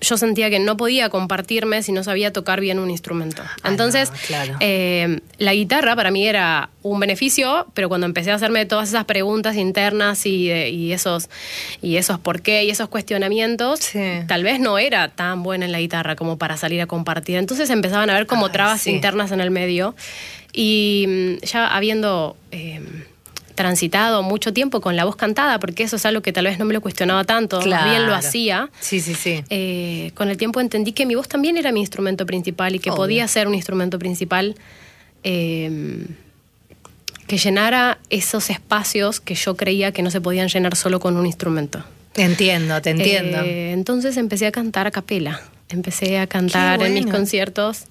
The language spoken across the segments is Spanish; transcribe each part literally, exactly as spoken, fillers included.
yo sentía que no podía compartirme si no sabía tocar bien un instrumento. Ah, Entonces, no, claro. eh, la guitarra para mí era un beneficio, pero cuando empecé a hacerme todas esas preguntas internas y, de, y esos y esos por qué y esos cuestionamientos, sí. tal vez no era tan buena en la guitarra como para salir a compartir. Entonces empezaban a haber como Ay, trabas sí. internas en el medio. Y ya habiendo eh, transitado mucho tiempo con la voz cantada, porque eso es algo que tal vez no me lo cuestionaba tanto, Claro. más bien lo hacía. Sí, sí, sí. Eh, con el tiempo entendí que mi voz también era mi instrumento principal y que Obvio. podía ser un instrumento principal eh, que llenara esos espacios que yo creía que no se podían llenar solo con un instrumento. Te entiendo, te entiendo. Eh, entonces empecé a cantar a capela. Empecé a cantar Qué en mis bueno. conciertos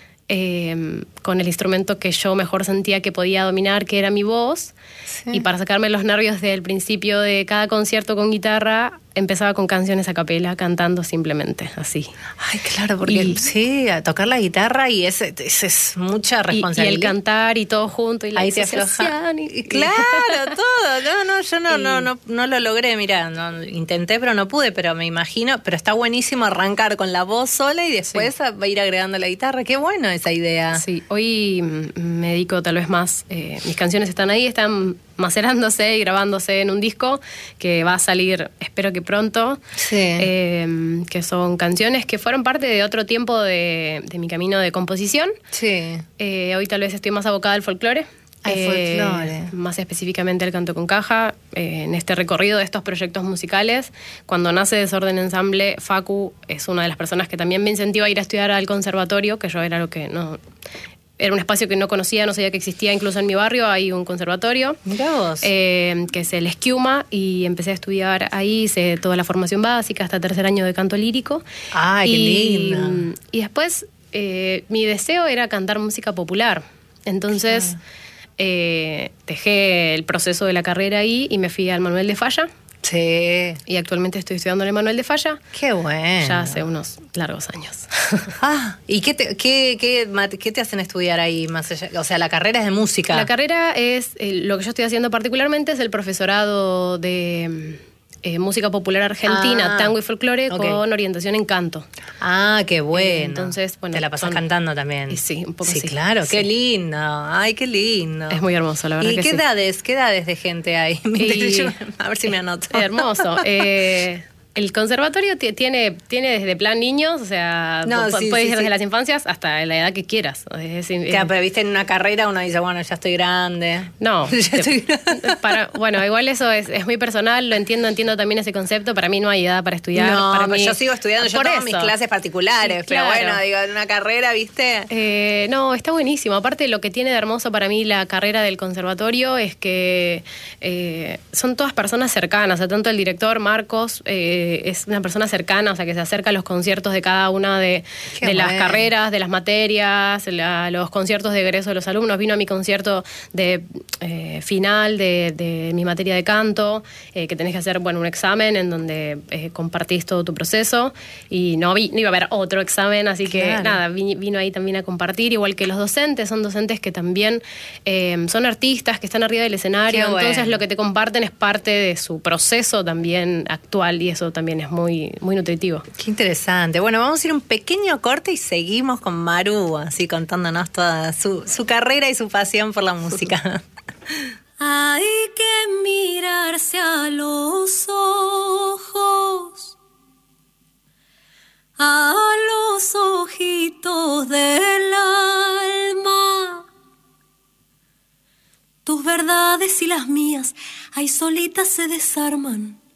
eh, con el instrumento que yo mejor sentía que podía dominar, que era mi voz. Sí. Y para sacarme los nervios desde el principio de cada concierto con guitarra, empezaba con canciones a capela, cantando simplemente, así. Ay, claro, porque Y- sí, a tocar la guitarra y ese, ese es mucha Y, y responsabilidad. el cantar y todo junto y la Ahí te disociación afloja. y- Y claro, todo. No, no, yo no, Y- no, no, no lo logré, mira, no, intenté pero no pude, pero me imagino, pero está buenísimo arrancar con la voz sola y después Sí. a- va a ir agregando la guitarra. Qué bueno esa idea. Sí, hoy mm, me dedico tal vez más, eh, mis canciones están ahí, están macerándose y grabándose en un disco que va a salir, espero que pronto, Sí. eh, que son canciones que fueron parte de otro tiempo de, de mi camino de composición. Sí. Eh, hoy tal vez estoy más abocada al folclore. Al folclore. Más específicamente al canto con caja. Eh, en este recorrido de estos proyectos musicales, cuando nace Desorden Ensamble, Facu es una de las personas que también me incentiva a ir a estudiar al conservatorio, que yo era lo que no... Era un espacio que no conocía, no sabía que existía, incluso en mi barrio hay un conservatorio. Mirá vos. Eh, que es el Esquiuma, y empecé a estudiar ahí, hice toda la formación básica hasta tercer año de canto lírico. Ay, qué y, lindo. Y después eh, mi deseo era cantar música popular. Entonces Claro. eh, dejé el proceso de la carrera ahí y me fui al Manuel de Falla. Sí. Y actualmente estoy estudiando en el Manuel de Falla, Qué bueno. ya hace unos largos años. Ah, ¿y qué te, qué, qué, mat- qué te hacen estudiar ahí más allá? O sea, la carrera es de música. La carrera es, eh, lo que yo estoy haciendo particularmente es el profesorado de eh, música popular argentina, Ah, tango y folclore, ok. con orientación en canto. Ah, qué bueno. Eh, entonces, bueno, te la pasas son- cantando también. Y sí, un poco Sí, sí. claro, Sí. qué lindo. Ay, qué lindo. Es muy hermoso, la verdad ¿Y que qué sí. edades, qué edades de gente hay? Y- A ver si me anoto. Hermoso. Eh, el conservatorio t- tiene, tiene desde plan niños, o sea, No, pu- sí, puedes sí, ir desde sí. las infancias hasta la edad que quieras. Es- es- Claro, pero viste en una carrera uno dice, bueno, ya estoy grande. No, ya te- estoy grande. para, bueno, igual eso es, es muy personal, lo entiendo, entiendo también ese concepto. Para mí no hay edad para estudiar. No, para pero mí, yo sigo estudiando, yo por tomo eso. mis clases particulares, Sí, pero claro. bueno, digo, en una carrera, ¿viste? Eh, no, está buenísimo. Aparte, lo que tiene de hermoso para mí la carrera del conservatorio es que eh, son todas personas cercanas. O sea, tanto el director, Marcos, eh, es una persona cercana, o sea, que se acerca a los conciertos de cada una de, Qué de las bueno. carreras, de las materias, la- los conciertos de egreso de los alumnos. Vino a mi concierto de eh, final de, de mi materia de canto, eh, que tenés que hacer, bueno, un examen en donde eh, compartís todo tu proceso, y no, vi- no iba a haber otro examen, así que Claro. nada, vi- vino ahí también a compartir, igual que los docentes, son docentes que también eh, son artistas, que están arriba del escenario, Qué entonces bueno. lo que te comparten es parte de su proceso también actual, y eso también es muy, muy nutritivo. Qué interesante. Bueno, vamos a ir un pequeño corte y seguimos con Maru, así contándonos toda su, su carrera y su pasión por la música. Hay que mirarse a los ojos, a los ojitos del alma. Tus verdades y las mías ahí solitas se desarman.